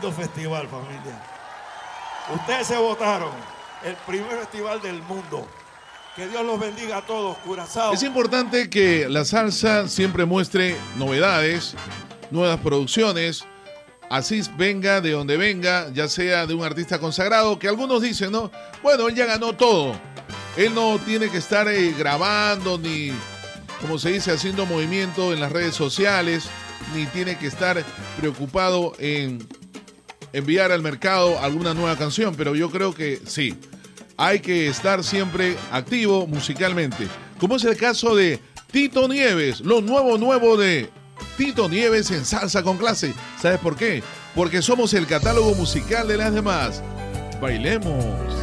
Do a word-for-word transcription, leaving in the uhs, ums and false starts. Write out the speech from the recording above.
tremendo festival, familia. Ustedes se votaron el primer festival del mundo. Que Dios los bendiga a todos, Curazao. Es importante que la salsa siempre muestre novedades, nuevas producciones, así venga de donde venga, ya sea de un artista consagrado, que algunos dicen, ¿no? Bueno, él ya ganó todo. Él no tiene que estar eh, grabando ni, como se dice, haciendo movimiento en las redes sociales, ni tiene que estar preocupado en enviar al mercado alguna nueva canción, pero yo creo que sí. Hay que estar siempre activo musicalmente, como es el caso de Tito Nieves, lo nuevo nuevo de Tito Nieves en Salsa con Clase. ¿Sabes por qué? Porque somos el catálogo musical de las demás. Bailemos.